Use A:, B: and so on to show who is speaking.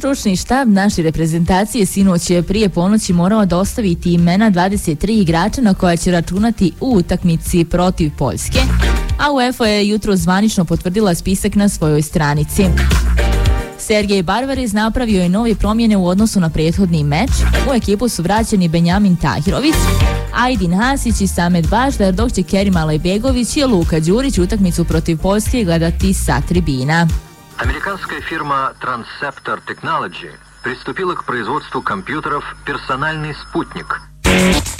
A: Stručni štab naše reprezentacije sinoć je prije ponoći morao dostaviti imena 23 igrača na koja će računati u utakmici protiv Poljske, a UEFA je jutro zvanično potvrdila spisak na svojoj stranici. Sergej Barbaris napravio je nove promjene u odnosu na prethodni meč. U ekipu su vraćeni Benjamin Tahirović, Ajdin Hasić i Samet Baždar, dok će Kerim Alajbegović i Luka Đurić utakmicu protiv Poljske gledati sa tribina.
B: Американская фирма Transceptor Technology приступила к производству компьютеров «Персональный спутник».